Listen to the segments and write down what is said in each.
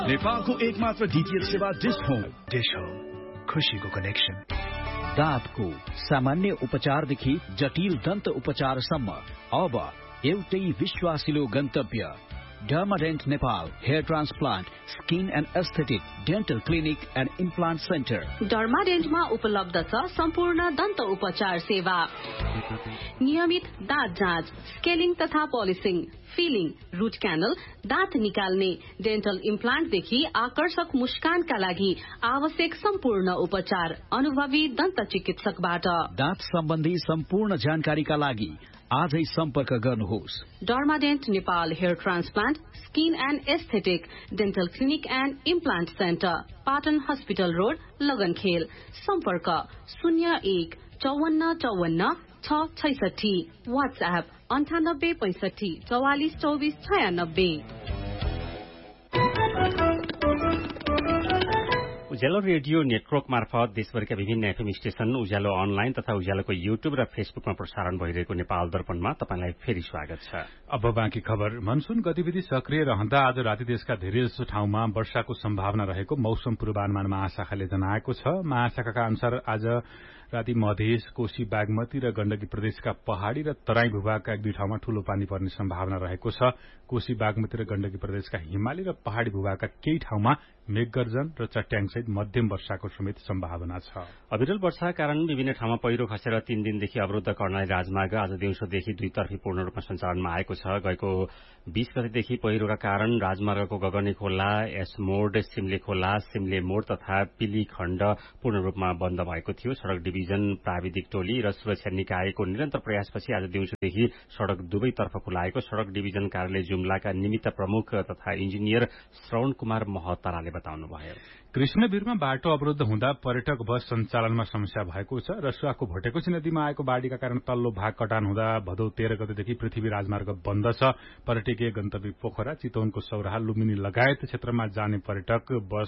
नेपालको एकमात्र डीटीएच सेवा डिश होम खुशीको कनेक्सन। दाँतको सामान्य उपचारदेखि जटिल दन्त उपचारसम्म अब एउटै विश्वासिलो गन्तव्य डर्माडेन्ट Nepal hair transplant skin and aesthetic dental clinic and implant centre. डर्माडेन्टमा उपलब्ध छ सम्पूर्ण दन्त उपचार सेवा, नियमित दाँत जाँच, स्केलिङ तथा पोलिसिङ, फिलिङ, रूट क्यानल, दाँत निकाल्ने, डेन्टल इम्प्लान्टदेखि आकर्षक मुस्कानका लागि आवश्यक सम्पूर्ण उपचार अनुभवी दन्त चिकित्सकबाट। दाँत सम्बन्धी सम्पूर्ण जानकारीका लागि आजै सम्पर्क गर्नुहोस्। डर्माडेन्ट Nepal hair transplant skin and aesthetic dental clinic and implant centre, Patan hospital road, लगनखेल। सम्पर्क 015454 व्हाट्सएप 9865 44 24 96। उज्यालो रेडियो नेटवर्क मार्फत देशभरिका विभिन्न एफएम स्टेशन, उज्यालो अनलाइन तथा उज्यालोको युट्युब र फेसबुकमा प्रसारण भइरहेको नेपाल दर्पणमा तपाईलाई फेरि स्वागत छ। अब बाँकी खबर। मनसून गतिविधि सक्रिय रहँदा आज राति देशका धेरैजसो ठाउँमा वर्षाको सम्भावना रहेको मौसम पूर्वानुमान महाशाखाले जनाएको छ। महाशाखाका अनुसार आज राति मधेस, कोशी, बागमती र गण्डकी प्रदेशका पहाड़ी र तराई भूभागका एक दुई ठाउँमा ठूलो पानी पर्ने सम्भावना रहेको छ। कोशी, बागमती र गण्डकी प्रदेशका हिमाली र पहाड़ी भूभागका केही ठाउँमा मेघगर्जन र चट्याङसहित मध्यम वर्षाको समेत सम्भावना छ। अविरल वर्षाका कारण विभिन्न ठाउँमा पहिरो खसेर 3 दिनदेखि अवरुद्ध कर्णाली राजमार्ग आज दिउँसोदेखि दुईतर्फी पूर्ण रूपमा सञ्चालनमा आएको छ। गएको 20 गतेदेखि पहिरोका कारण राजमार्गको गगनी खोला, एस मोड, सिमले खोला, सिमले मोड तथा पिली खण्ड पूर्ण रूपमा बन्द भएको थियो। सड़क डिभिजन, प्राविधिक टोली र सुरक्षा निकायको निरन्तर प्रयासपछि आज दिउँसोदेखि सड़क दुवैतर्फ खुलाएको सड़क डिभिजन कार्यालय जुम्लाका निमित्त प्रमुख तथा इन्जिनियर श्रवण कुमार महताराले बताउनुभयो। कृष्णवीरमा बाटो अवरुद्ध हुँदा पर्यटक बस सञ्चालनमा समस्या भएको छ। रसुवाको भोटेकोशी नदीमा आएको बाढ़ीका कारण तल्लो भाग कटान हुँदा भदौ 13 गतेदेखि पृथ्वी राजमार्ग बन्द छ। पर्यटकीय गन्तव्य पोखरा, चितवनको सौराहा, लुम्बिनी लगायत क्षेत्रमा जाने पर्यटक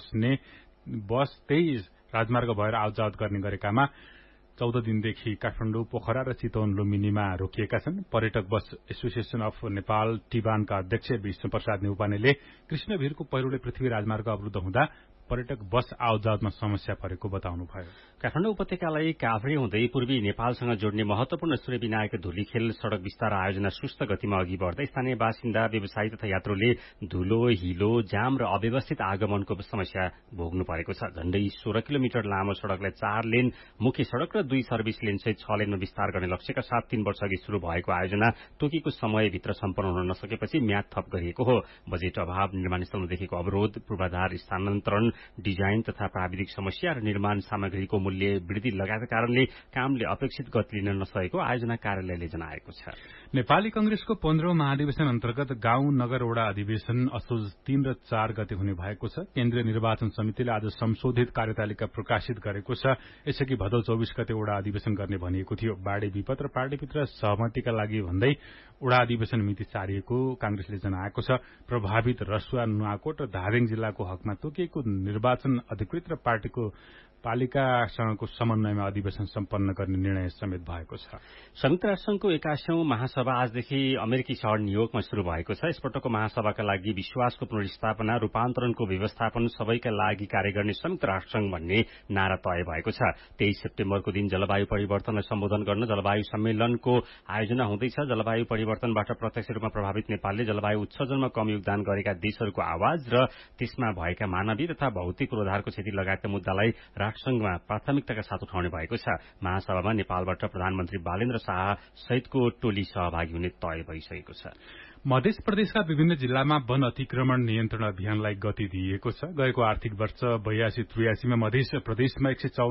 बस त्यही राजमार्ग भएर आवतजावत गर्ने गरेकामा 14 दिनदेखि काठमाडौँ, पोखरा र चितवन, लुम्बिनीमा रोकिएका छन्। पर्यटक बस एसोसिएशन अफ नेपाल टिबानका अध्यक्ष विष्णु प्रसाद नेउपानेले कृष्णवीरको पहिरोले पृथ्वी राजमार्ग अवरुद्ध हुँदा पर्यटक बस आवतजावतमा समस्या परेको बताउनुभयो। काठमाडौँ उपत्यकालाई काभ्रे हुँदै पूर्वी नेपालसँग जोड्ने महत्वपूर्ण सूर्यविनायक धुलीखेल सड़क विस्तार आयोजना सुस्त गतिमा अघि बढ्दै स्थानीय बासिन्दा, व्यवसायी तथा यात्रुले धुलो, हिलो, जाम र अव्यवस्थित आगमनको समस्या भोग्नु परेको छ। झण्डै 16 किलोमिटर लामो सड़कलाई 4 लेन मुख्य सड़क र 2 सर्भिस लेन सहित 6 लेनमा विस्तार गर्ने लक्ष्यका साथ 3 वर्ष अघि शुरू भएको आयोजना तोकेको समयभित्र सम्पन्न हुन नसकेपछि म्याद थप गरिएको हो। बजेट अभाव, निर्माण स्थलमा देखेको अवरोध, पूर्वाधार स्थानान्तरण, डिजाइन तथा प्राविधिक समस्या र निर्माण सामग्रीको मूल्य वृद्धि लगाएका कारणले कामले अपेक्षित गति लिन नसकेको आयोजना कार्यालयले जनाएको छ। नेपाली कंग्रेसको 15औं महाधिवेशन अन्तर्गत गाउँ नगर वडा अधिवेशन असोज 3 र 4 गते हुने भएको छ। केन्द्रीय निर्वाचन समितिले आज संशोधित कार्यतालिका प्रकाशित गरेको छ। यसअघि भदौ 24 गते वडा अधिवेशन गर्ने भनिएको थियो। बाढ़ी विपद र पार्टीभित्र सहमतिका लागि भन्दै वडा अधिवेशन मिति सारिएको कांग्रेसले जनाएको छ। प्रभावित रसुवा, नुवाकोट र धादिङ जिल्लाको हकमा तोकिएको निर्वाचन अधिकृत र पार्टीको पालिकासँगको समन्वयमा अधिवेशन सम्पन्न गर्ने निर्णय समेत भएको छ। संयुक्त राष्ट्रसंघको 81औं महासभा आजदेखि अमेरिकी शहर न्यूयोर्कमा शुरू भएको छ। यसपटकको महासभाका लागि विश्वासको पुनर्स्थापना, रूपान्तरणको व्यवस्थापन, सबैका लागि कार्य गर्ने संयुक्त राष्ट्रसंघ भन्ने नारा तय भएको छ। 23 सेप्टेम्बरको दिन जलवायु परिवर्तनलाई सम्बोधन गर्न जलवायु सम्मेलनको आयोजना हुँदैछ। जलवायु परिवर्तनबाट प्रत्यक्ष रूपमा प्रभावित नेपालले जलवायु उत्सर्जनमा कम योगदान गरेका देशहरूको आवाज र त्यसमा भएका मानवीय तथा भौतिक पूर्वाधारको क्षति लगायतका मुद्दालाई राष्ट्रसंघमा प्राथमिकताका साथ उठाउने भएको छ। महासभामा नेपालबाट प्रधानमन्त्री बालेन्द्र शाह सहितको टोली सहभागी हुने तय भइसकेको छ। मध्य प्रदेशका विभिन्न जिल्लामा वन अतिक्रमण नियन्त्रण अभियानलाई गति दिइएको छ। गएको आर्थिक वर्ष 82-83 मा मध्य प्रदेशमा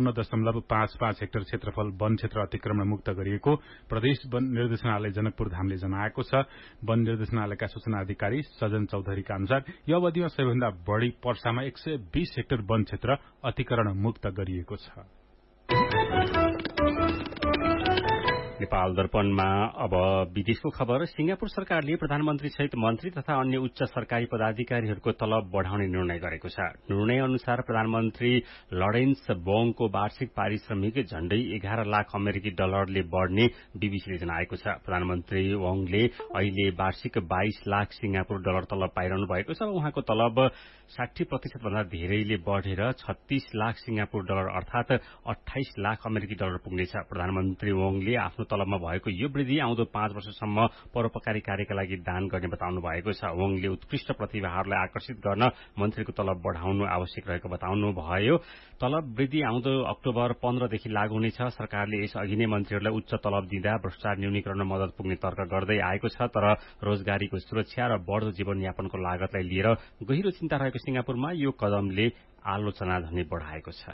154.55 हेक्टर क्षेत्रफल वन क्षेत्र अतिक्रमण मुक्त गरिएको प्रदेश वन निर्देशनालय जनकपुर धामले जनाएको छ। वन निर्देशनालयका सूचना अधिकारी सजन चौधरीका अनुसार यो अवधिमा सबैभन्दा बढ़ी पर्सामा 120 हेक्टर वन क्षेत्र अतिक्रमण मुक्त गरिएको छ। नेपाल दर्पणमा अब विदेशको खबर। सिंगापुर सरकारले प्रधानमन्त्री सहित मन्त्री तथा अन्य उच्च सरकारी पदाधिकारीहरूको तलब बढ़ाउने निर्णय गरेको छ। निर्णय अनुसार प्रधानमन्त्री लरेन्स बोङको वार्षिक पारिश्रमिक झण्डै 11 लाख अमेरिकी डलरले बढ़ने बीबीसीले जनाएको छ। प्रधानमन्त्री वङले अहिले वार्षिक 22 लाख सिंगापुर डलर तलब पाइरहनु भएको छ। उहाँको तलब 60% भन्दा धेरैले बढ़ेर 36 लाख सिंगापुर डलर अर्थात 28 लाख अमेरिकी डलर पुग्नेछ। प्रधानमन्त्री वङले आफ्नो तलबमा भएको यो वृद्धि आउँदो 5 वर्षसम्म परोपकारी कार्यका लागि दान गर्ने बताउनु भएको छ। वङले उत्कृष्ट प्रतिभाहरूलाई आकर्षित गर्न मन्त्रीको तलब बढ़ाउनु आवश्यक रहेको बताउनु भयो। तलब वृद्धि आउँदो अक्टोबर 15 देखि लागू हुनेछ। सरकारले यस अघि नै मन्त्रीहरूलाई उच्च तलब दिँदा भ्रष्टाचार न्यूनीकरणमा मदत पुग्ने तर्क गर्दै आएको छ। तर रोजगारीको सुरक्षा र बढ़दो जीवनयापनको लागतलाई लिएर गहिरो चिन्ता रहेको सिंगापुरमा यो कदमले आलोचना झनै बढ़ाएको छ।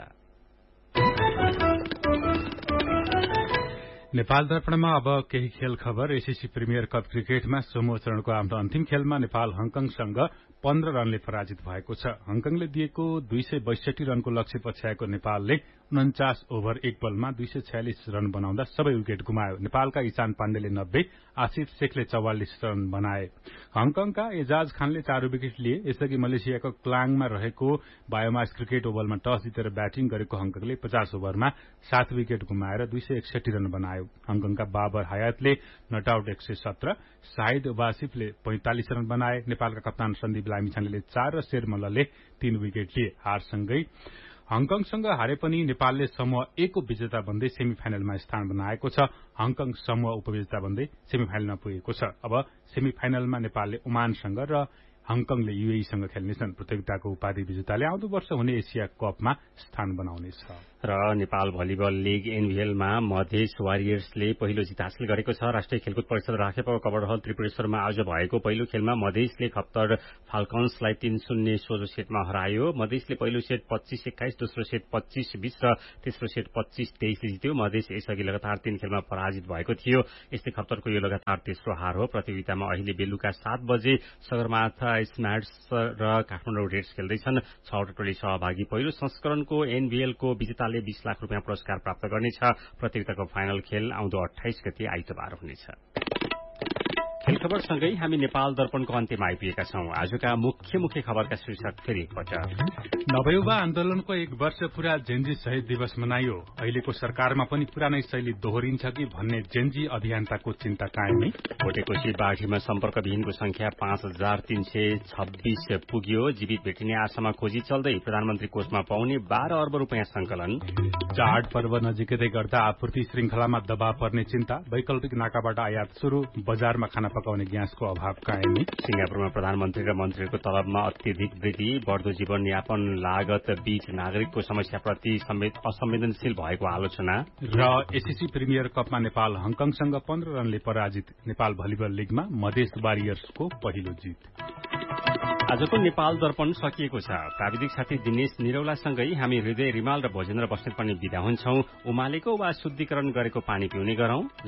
नेपाल दर्पणमा अब केही खेल खबर। एसएससी प्रिमियर कप क्रिकेटमा समूह चरणको आफ्नो अन्तिम खेलमा नेपाल हङकङसँग 15 रनले पराजित भएको छ। हङकङले दिएको 262 रनको लक्ष्य पछ्याएको नेपालले 49 ओभर 1 बलमा 246 रन बनाउँदा सबै विकेट गुमायो। नेपालका इशान पाण्डेले 90, आसिफ शेखले 44 रन बनाए। हङकङका एजाज खानले 4 विकेट लिए। यसअघि मलेसियाको क्लाङमा रहेको बायोमास क्रिकेट ओभलमा टस जितेर ब्याटिङ गरेको हङकङले 50 ओभरमा 7 विकेट गुमाएर 261 रन बनायो। हङकङका बाबर हयातले नटआउट 117, शाहिद वासिफले 45 रन बनाए। नेपालका कप्तान सन्दीप लामिछानेले 4 र शेर मल्लले 3 विकेट लिए। हारसँगै हङकङसँग हारे पनि नेपालले समूह ए को विजेता बन्दै सेमी फाइनलमा स्थान बनाएको छ। हङकङ समूह उपविजेता बन्दै सेमी फाइनलमा पुगेको छ। अब सेमी फाइनलमा नेपालले ओमानसँग र हङकङले यूएईसँग खेल्नेछन्। प्रतियोगिताको उपाधि विजेताले आउँदो वर्ष हुने एसिया कपमा स्थान बनाउनेछ। र नेपाल भलिबल लीग एनभीएलमा मधेस वारियर्सले पहिलो जित हासिल गरेको छ। राष्ट्रिय खेलकुद परिषद राखेपको कबरहल त्रिपुरेश्वरमा आज भएको पहिलो खेलमा मधेसले खप्तर फाल्कन्सलाई 3-0 सोझो सेटमा हरायो। मधेसले पहिलो सेट 25-21, दोस्रो सेट 25-20 र तेस्रो सेट 25-23 जित्यो। मधेस यसअघि लगातार 3 खेलमा पराजित भएको थियो। यस्तै खप्तरको यो लगातार तेस्रो हार हो। प्रतियोगितामा अहिले बेलुका 7 बजे सगरमाथा स्मार्ट्स र काठमाडौँ रेड्स खेल्दैछन्। 6वटा टोली सहभागी पहिलो संस्करणको एनभीएलको विजेताले 20 लाख रुपियाँ पुरस्कार प्राप्त गर्नेछ। प्रतियोगिताको फाइनल खेल आउँदो 28 गते आइतबार हुनेछ। खेल खबरसँगै हामी नेपाल दर्पणको अन्त्यमा आइपुगेका छौं। आजका मुख्य खबरका शीर्षक फेरि एकपटक। नवयुवा आन्दोलनको 1 वर्ष पूरा जेन्जी शहीद दिवस मनाइयो। अहिलेको सरकारमा पनि पुरानै शैली दोहोरिन्छ कि भन्ने जेन्जी अभियन्ताको चिन्ता कायमै। भोटेकोशी बाढीमा सम्पर्कविहीनको संख्या 5,326 पुग्यो। जीवित भेटिने आशामा खोजी चल्दै प्रधानमन्त्री कोषमा पाउने 12 अर्ब रुपियाँ संकलन। चाड पर्व नजिकै गर्दा आपूर्ति श्रृंखलामा दबाव पर्ने चिन्ता। वैकल्पिक नाकाबाट आयात शुरू। बजारमा खाना पकाउने ग्यासको अभाव कायमै। सिंगापुरमा प्रधानमन्त्री र मन्त्रीको तलबमा अत्यधिक वृद्धि। बढ़दो जीवनयापन लागत बीच नागरिकको समस्याप्रति असंवेदनशील भएको आलोचना। र एसएससी प्रिमियर कपमा नेपाल हङकङसँग 15 रनले पराजित। नेपाल भलिबल लीगमा मधेस वारियर्सको पहिलो जित। आजको नेपाल दर्पण सकिएको छ। प्राविधिक साथी दिनेश निरौलासँगै हामी हृदय रिमाल र भोजेन्द्र बस्नेत पनि विदा हुन्छौं। उमालेको वा शुद्धिकरण गरेको पानी पिउने गरौं।